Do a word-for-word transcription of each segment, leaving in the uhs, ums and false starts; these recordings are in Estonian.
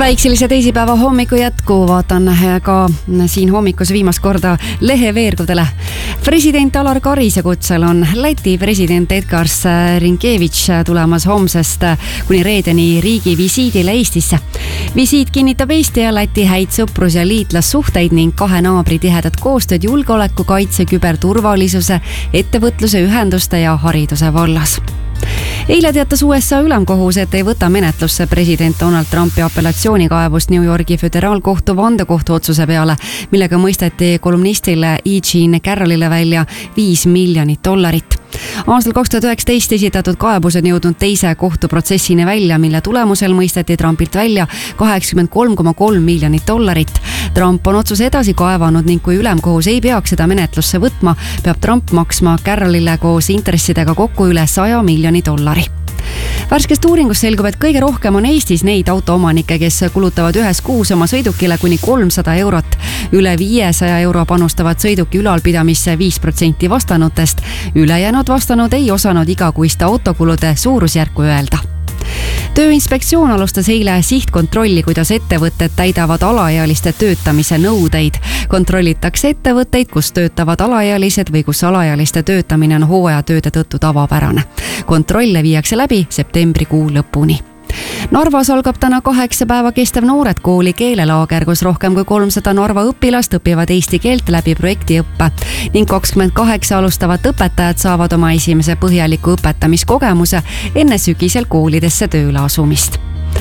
Päikselise teisipäeva hommiku jätku vaatan ka siin hommikus viimast korda leheveergudele. President Alar Karise kutsel on Läti president Edgars Rinkevitš tulemas homsest kuni reedeni riigi visiidile Eestisse. Visiit kinnitab Eesti ja Läti häid sõprus- ja liitlassuhteid ning kahe naabri tihedat koostööd julgeoleku, kaitse, küberturvalisuse, ettevõtluse, ühenduste ja hariduse vallas. Eile teatas U S A ülemkohus, et ei võta menetlusse president Donald Trumpi apellatsioonikaebust New Yorgi föderaalkohtu vandekohtu otsuse peale, millega mõisteti kolumnistile E. Jean Carrollile välja viis miljonit dollarit. Aastal kaks tuhat üheksateist esitatud kaebused jõudnud teise kohtuprotsessini välja, mille tulemusel mõisteti Trumpilt välja kaheksakümmend kolm koma kolm miljonit dollarit. Trump on otsuse edasi kaevanud ning kui ülemkohus ei peaks seda menetlusse võtma, peab Trump maksma Carrollile koos intressidega kokku üle saja miljoni dollari. Värskest uuringust selgub, et kõige rohkem on Eestis neid autoomanikke, kes kulutavad ühes kuus oma sõidukile kuni kolmsada eurot. Üle viiesaja euro panustavad sõiduki ülalpidamisse viis protsenti vastanutest. Ülejäänud vastanud ei osanud igakuiste autokulude suurusjärku öelda. Tööinspektsioon alustas eile sihtkontrolli, kuidas ettevõtted täidavad alaealiste töötamise nõudeid. Kontrollitakse ettevõtteid, kus töötavad alaealised või kus alaealiste töötamine on hooajatööde tõttu tavapärane. Kontrolle viiakse läbi septembrikuu lõpuni. Narvas algab täna kaheksa päeva kestev noored kooli keelelaager, kus rohkem kui kolmsada Narva õpilast õpivad eesti keelt läbi projektiõppe ning kakskümmend kaheksa alustavat õpetajad saavad oma esimese põhjaliku õpetamiskogemuse enne sügisel koolidesse tööle asumist.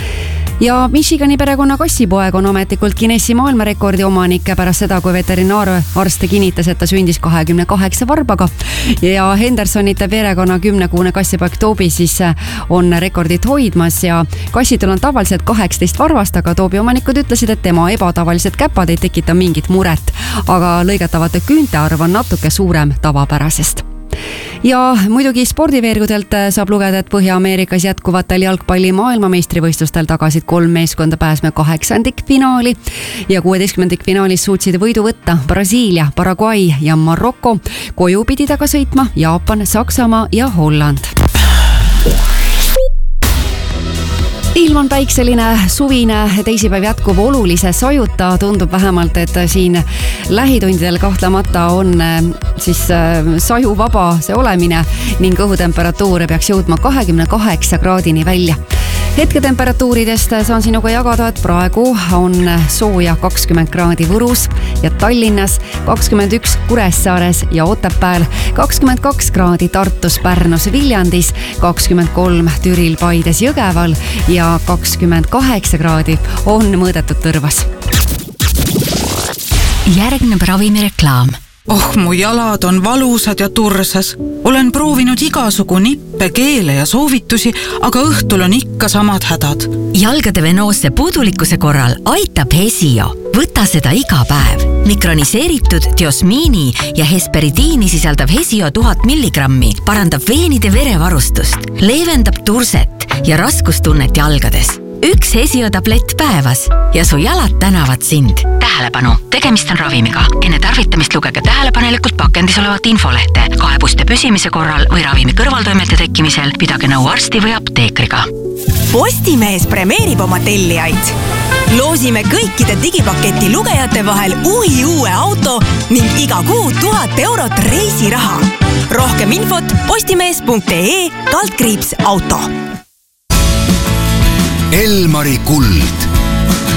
Ja Michigani perekonna kassipoeg on ametlikult Guinessi maailmarekordi omanik pärast seda, kui veterinaararste kinnitas, et ta sündis kahekümne kaheksa varbaga. Ja Hendersonite perekonna kümnekuune kassipoeg Tobi siis on rekordit hoidmas ja kassitul on tavaliselt kaheksateist varvast, aga Tobi omanikud ütlesid, et tema ebatavalised käpad ei tekita mingit muret, aga lõigatavate küünte arv on natuke suurem tavapärasest. Ja muidugi spordiveergudelt saab lugeda, et Põhja-Ameerikas jätkuvatel jalgpalli maailmameistrivõistlustel tagasid kolm meeskonda pääsme kaheksandikfinaali ja kuueteistkümnendikfinaalis suutsid võidu võtta Brasiilia, Paraguay ja Maroko. Koju pidid aga sõitma Jaapan, Saksamaa ja Holland. Ilm on päikseline, suvine, teisipäev jätkub olulise sajuta, tundub vähemalt, et siin lähitundidel kahtlemata on siis saju vaba see olemine ning õhutemperatuur peaks jõudma kahekümne kaheksa kraadini välja. Hetketemperatuuridest saan sinuga jagada, et praegu on sooja kakskümmend kraadi Võrus ja Tallinnas, kakskümmend üks Kuressaares ja Otepääl, kakskümmend kaks kraadi Tartus, Pärnus, Viljandis, kakskümmend kolm Türil, Paides, Jõgeval ja kakskümmend kaheksa kraadi on mõõdetud Tõrvas. Järgneb ravimireklaam. Oh, mu jalad on valusad ja tursas. Olen proovinud igasugu nippe, keele ja soovitusi, aga õhtul on ikka samad hädad. Jalgade venoosse puudulikkuse korral aitab Hesio. Võta seda iga päev. Mikroniseeritud diosmiini ja hesperidiini sisaldav Hesio tuhat milligrammi parandab veenide verevarustust, leevendab turset ja raskustunnet jalgades. Üks Hesio tablett päevas ja su jalad tänavad sind. Tähelepanu, tegemist on ravimiga. Enne tarvitamist lugege tähelepanelikult pakendis olevat infolehte. Kaebuste püsimise korral või ravimi kõrvaltoimete tekkimisel pidage nõu arsti või apteekriga. Postimees premeerib oma tellijaid. Loosime kõikide digipaketi lugejate vahel uhi uue auto ning iga kuu tuhat eurot reisiraha. Rohkem infot postimees punkt ee kaldkriips auto. Elmari kuld.